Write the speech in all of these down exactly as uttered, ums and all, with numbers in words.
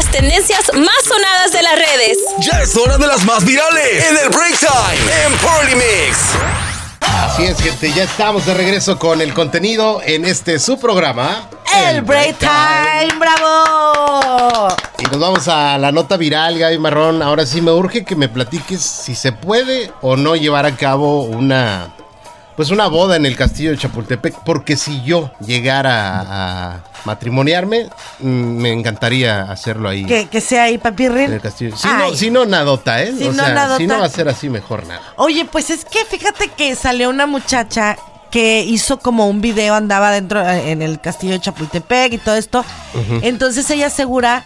tendencias más sonadas de las redes. Ya es hora de las más virales en el Break Time en Party Mix. Así es, gente, ya estamos de regreso con el contenido en este su programa, El, el Break, Break Time. Time, ¡bravo! Y nos vamos a la nota viral, Gaby Marrón. Ahora sí me urge que me platiques si se puede o no llevar a cabo una, pues una boda en el castillo de Chapultepec, porque si yo llegara a matrimoniarme, me encantaría hacerlo ahí. Que, que sea ahí, papirrín. En el castillo. Si no, si no, nadota, ¿eh? Si o no, sea, nadota. Si no va a ser así, mejor nada. Oye, pues es que fíjate que salió una muchacha que hizo como un video, andaba dentro en el castillo de Chapultepec y todo esto. Uh-huh. Entonces ella asegura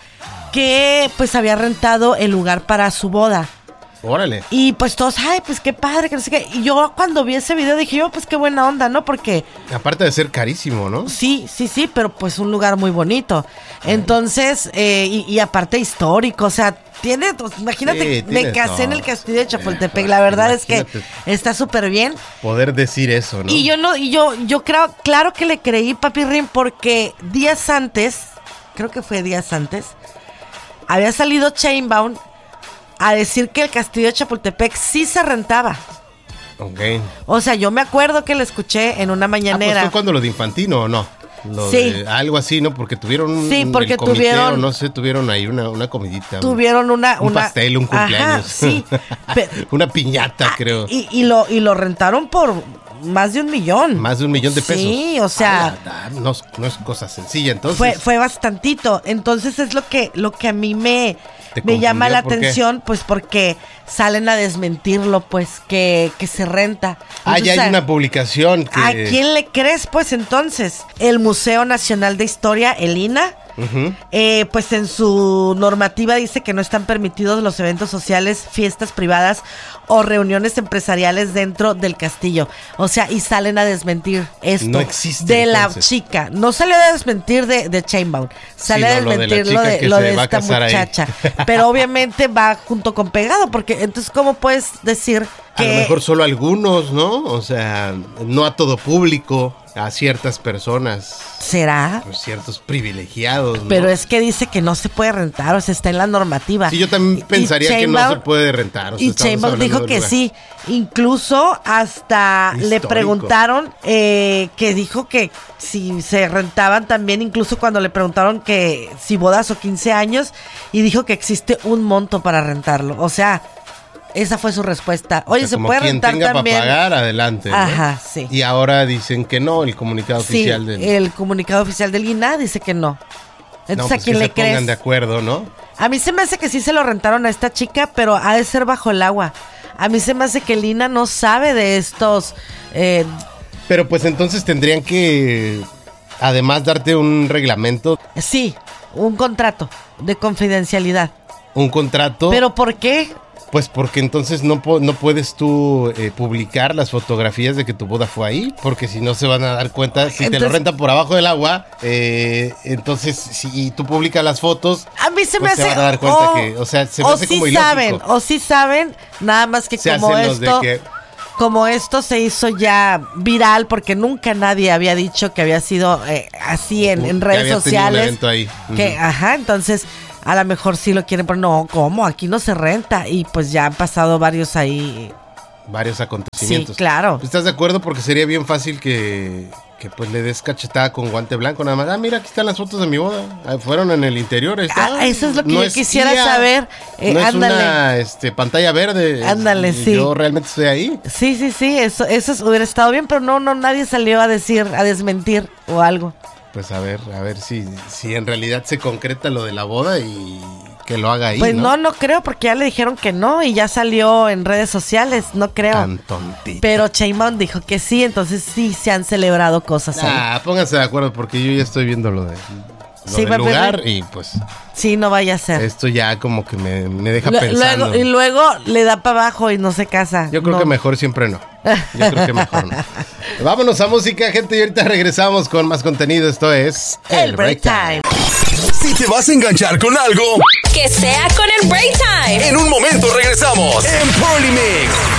que pues había rentado el lugar para su boda. Órale. Y pues todos, ay, pues qué padre, que no sé qué. Y yo cuando vi ese video dije, yo, pues qué buena onda, ¿no? Porque... aparte de ser carísimo, ¿no? Sí, sí, sí, pero pues un lugar muy bonito. Entonces, eh, y, y aparte histórico, o sea, tiene, pues, imagínate, sí, me casé no. en el castillo de Chapultepec, la verdad imagínate. Es que está súper bien. Poder decir eso, ¿no? Y yo no, y yo, yo creo, claro que le creí, papirrín, porque días antes, creo que fue días antes, había salido Chainbound a decir que el castillo de Chapultepec sí se rentaba. Ok. O sea, yo me acuerdo que lo escuché en una mañanera. Ah, pues fue cuando lo de Infantino, ¿o no? Lo sí. De, algo así, ¿no? Porque tuvieron sí, porque el comité, tuvieron, no sé, tuvieron ahí una, una comidita. Tuvieron una... Un una, pastel, un cumpleaños. Ajá, sí. Pero, una piñata, creo. Y, y, lo, y lo rentaron por más de un millón. Más de un millón de pesos. Sí, o sea... Ah, no, no es cosa sencilla, entonces. Fue, fue bastantito. Entonces es lo que, lo que a mí me... Me llama la atención, pues porque salen a desmentirlo, pues que, que se renta. Ah, ya hay una publicación que... ¿A quién le crees, pues entonces? El Museo Nacional de Historia, el I N A, uh-huh. eh, pues en su normativa dice que no están permitidos los eventos sociales, fiestas privadas o reuniones empresariales dentro del castillo. O sea, y salen a desmentir esto. No existe, de entonces. La chica. No salió a desmentir de, de Chainbound. Sale sí, no, a desmentir lo de, lo de, lo de esta muchacha. Pero obviamente va junto con pegado, porque entonces ¿cómo puedes decir que... A lo mejor solo algunos, ¿no? O sea, no a todo público, a ciertas personas. ¿Será? Pues ciertos privilegiados, ¿no? Pero es que dice que no se puede rentar, o sea, está en la normativa. Sí, yo también pensaría que no se puede rentar. O sea, y Chainbound dijo que lugar. Sí. Incluso hasta Histórico. Le preguntaron eh, que dijo que si se rentaban también, incluso cuando le preguntaron que si bodas o quince años, y dijo que existe un monto para rentarlo. O sea, esa fue su respuesta. Oye, o sea, se puede rentar tenga también. Para pagar, adelante, ¿no? Ajá, sí. Y ahora dicen que no, el comunicado sí, oficial del... el comunicado oficial del I N A dice que no. Entonces, no, pues ¿a quién que le se crees? pongan de acuerdo, ¿no? A mí se me hace que sí se lo rentaron a esta chica, pero ha de ser bajo el agua. A mí se me hace que el I N A no sabe de estos... Eh... Pero pues entonces tendrían que, además, darte un reglamento. Sí, un contrato de confidencialidad. ¿Un contrato? ¿Pero por qué? Pues porque entonces no, no puedes tú eh, publicar las fotografías de que tu boda fue ahí, porque si no se van a dar cuenta, si entonces, te lo rentan por abajo del agua, eh, entonces si tú publicas las fotos, a mí se pues me se hace, van a dar cuenta o, que, o sea, se me o hace sí como ilógico. saben, o sí saben, nada más que se como esto, que... como esto se hizo ya viral, porque nunca nadie había dicho que había sido eh, así en, en redes sociales, un evento ahí. Que, uh-huh. Ajá, entonces a lo mejor sí lo quieren, pero no, ¿cómo? Aquí no se renta. Y pues ya han pasado varios ahí. Varios acontecimientos. Sí, claro. ¿Estás de acuerdo? Porque sería bien fácil que, que pues le des cachetada con guante blanco nada más. Ah, mira, aquí están las fotos de mi boda. Ah, fueron en el interior. Está. Ah, eso es lo que no yo quisiera tía, saber. Eh, no es ándale. una este, pantalla verde. Ándale, es, sí. Yo realmente estoy ahí. Sí, sí, sí. Eso, eso hubiera estado bien, pero no, no, nadie salió a decir, a desmentir o algo. Pues a ver, a ver si, si en realidad se concreta lo de la boda y que lo haga ahí, Pues ¿no? no, no creo, porque ya le dijeron que no y ya salió en redes sociales, no creo. Tan tontita. Pero Chainbound dijo que sí, entonces sí se han celebrado cosas ahí. Ah, pónganse de acuerdo porque yo ya estoy viendo lo de... Lo sí, del lugar y pues... Sí, no vaya a ser. Esto ya como que me, me deja L- pensando. Luego, y luego le da para abajo y no se casa. Yo creo no. que mejor siempre no. Yo creo que mejor no. Vámonos a música, gente, y ahorita regresamos con más contenido. Esto es... El, el Break Time. Si te vas a enganchar con algo... Que sea con el Break Time. En un momento regresamos en Party Mix.